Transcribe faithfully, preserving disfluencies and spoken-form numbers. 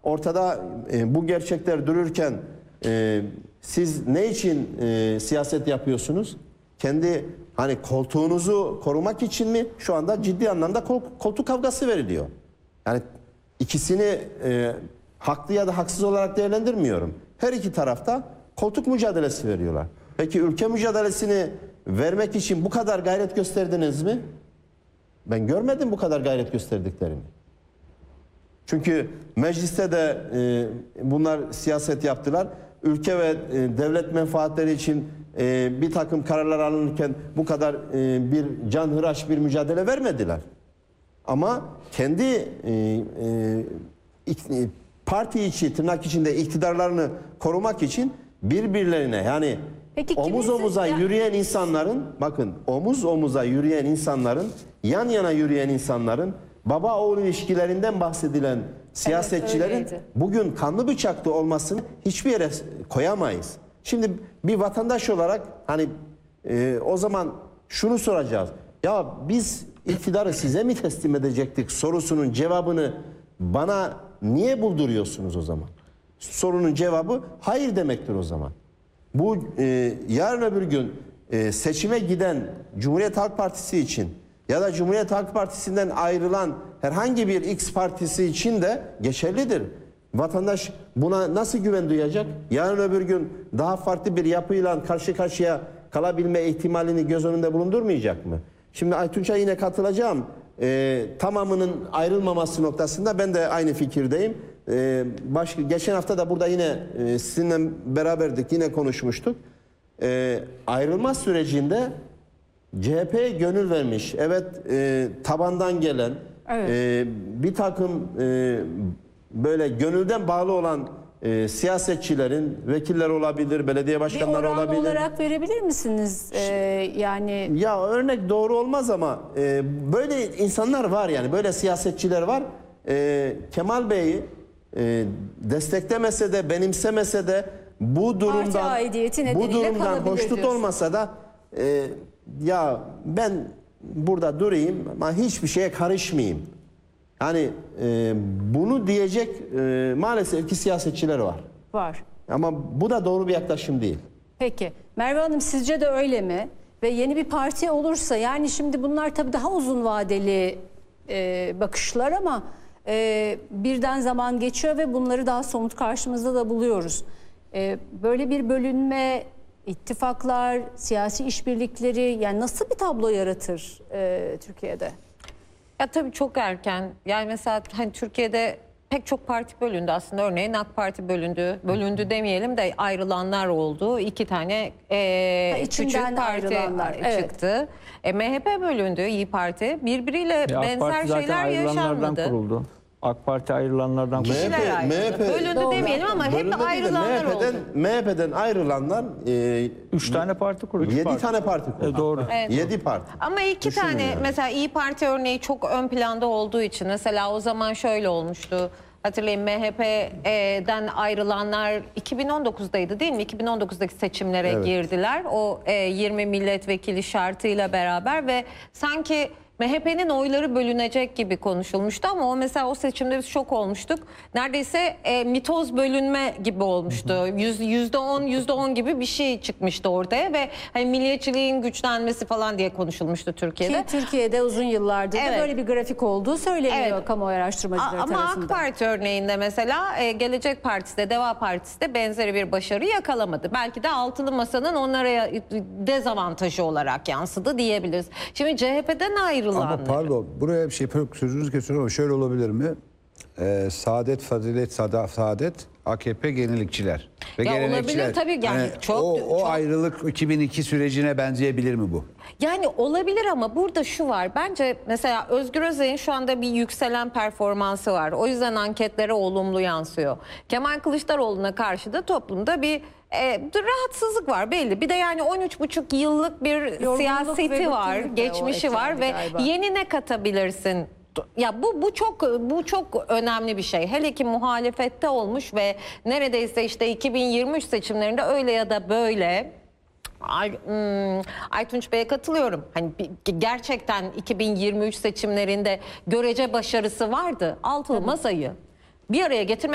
ortada e, bu gerçekler dururken e, siz ne için e, siyaset yapıyorsunuz? Kendi hani koltuğunuzu korumak için mi? Şu anda ciddi anlamda kol, koltuk kavgası veriliyor. Yani ikisini e, haklı ya da haksız olarak değerlendirmiyorum. Her iki tarafta koltuk mücadelesi veriyorlar. Peki ülke mücadelesini vermek için bu kadar gayret gösterdiniz mi? Ben görmedim bu kadar gayret gösterdiklerini. Çünkü mecliste de e, bunlar siyaset yaptılar. Ülke ve e, devlet menfaatleri için e, bir takım kararlar alınırken bu kadar e, bir canhıraş bir mücadele vermediler. Ama kendi e, e, parti içi tırnak içinde iktidarlarını korumak için birbirlerine yani Peki, omuz omuza ya... yürüyen insanların bakın omuz omuza yürüyen insanların yan yana yürüyen insanların baba oğul ilişkilerinden bahsedilen siyasetçilerin evet, bugün kanlı bıçaklı olmasını hiçbir yere koyamayız. Şimdi bir vatandaş olarak hani e, o zaman şunu soracağız. Ya biz iktidarı size mi teslim edecektik sorusunun cevabını bana niye bulduruyorsunuz o zaman? Sorunun cevabı hayır demektir o zaman. Bu e, yarın öbür gün e, seçime giden Cumhuriyet Halk Partisi için ya da Cumhuriyet Halk Partisi'nden ayrılan herhangi bir X partisi için de geçerlidir. Vatandaş buna nasıl güven duyacak? Yarın öbür gün daha farklı bir yapıyla karşı karşıya kalabilme ihtimalini göz önünde bulundurmayacak mı? Şimdi Aytunç'a yine katılacağım. E, tamamının ayrılmaması noktasında ben de aynı fikirdeyim. E, baş, geçen hafta da burada yine e, sizinle beraberdik, yine konuşmuştuk. E, ayrılma sürecinde C H P'ye gönül vermiş, evet e, tabandan gelen, evet. e, bir takım e, böyle gönülden bağlı olan e, siyasetçilerin vekiller olabilir, belediye başkanları olabilir. Bir oran olarak verebilir misiniz? Ee, yani ya örnek doğru olmaz ama e, böyle insanlar var yani böyle siyasetçiler var. E, Kemal Bey'i e, desteklemese de benimsemese de bu durumdan bu durumdan hoşnut diyorsun. Olmasa da e, ya ben burada durayım ama hiçbir şeye karışmayayım. Yani e, bunu diyecek e, maalesef ki siyasetçiler var. Var. Ama bu da doğru bir yaklaşım değil. Peki. Merve Hanım sizce de öyle mi? Ve yeni bir parti olursa yani şimdi bunlar tabii daha uzun vadeli e, bakışlar ama e, birden zaman geçiyor ve bunları daha somut karşımızda da buluyoruz. E, böyle bir bölünme, ittifaklar, siyasi işbirlikleri yani nasıl bir tablo yaratır e, Türkiye'de? Ya tabii çok erken. Yani mesela hani Türkiye'de pek çok parti bölündü aslında. Örneğin AK Parti bölündü. Bölündü demeyelim de ayrılanlar oldu. İki tane e, ha, küçük parti ayrılanlar çıktı. Evet. E, M H P bölündü, İyi Parti. Birbiriyle e, benzer şeyler yaşanmadı. Kuruldu. AK Parti ayrılanlardan kuruldu. Kişiler ayrıldı. M H P, bölündü doğru. Demeyelim ama hep ayrılanlar oldu. M H P'den ayrılanlar e, üç tane parti kurdu. Yedi parti. tane parti kurdu. E, doğru. Evet. Yedi parti. Ama iki Düşünün tane yani. Mesela İyi Parti örneği çok ön planda olduğu için mesela o zaman şöyle olmuştu. Hatırlayın M H P'den ayrılanlar iki bin on dokuzdaydı değil mi? iki bin on dokuzdaki seçimlere evet. girdiler. O e, yirmi milletvekili şartıyla beraber ve sanki M H P'nin oyları bölünecek gibi konuşulmuştu ama o mesela o seçimde biz şok olmuştuk. Neredeyse e, mitoz bölünme gibi olmuştu. Yüzde on, yüzde on gibi bir şey çıkmıştı ortaya ve hani milliyetçiliğin güçlenmesi falan diye konuşulmuştu Türkiye'de. Ki Türkiye'de uzun yıllardır evet. da böyle bir grafik olduğu söyleniyor evet. kamuoyu araştırmacıları ama tarafından. Ama AK Parti örneğinde mesela e, Gelecek Partisi de Deva Partisi de benzeri bir başarı yakalamadı. Belki de altılı masanın onlara dezavantajı olarak yansıdı diyebiliriz. Şimdi C H P'den ayrı Ama pardon buraya bir şey sözünüzü kesiyorum ama şöyle olabilir mi? Ee, Saadet, Fazilet, Sadaf, Saadet, A K P yenilikçiler ve ya gelenekçiler. Olabilir tabii yani hani çok, o, o çok... ayrılık iki bin iki sürecine benzeyebilir mi bu? Yani olabilir ama burada şu var. Bence mesela Özgür Özel'in şu anda bir yükselen performansı var. O yüzden anketlere olumlu yansıyor. Kemal Kılıçdaroğlu'na karşı da toplumda bir e, rahatsızlık var belli. Bir de yani on üç buçuk yıllık bir Yorgunluk siyaseti var, geçmişi var ve galiba. Yeni ne katabilirsin? Ya bu bu çok bu çok önemli bir şey. Hele ki muhalefette olmuş ve neredeyse işte iki bin yirmi üç seçimlerinde öyle ya da böyle Ay, hmm, Aytunç Bey'e katılıyorum. Hani gerçekten iki bin yirmi üç seçimlerinde görece başarısı vardı. Altılı masayı bir araya getirmek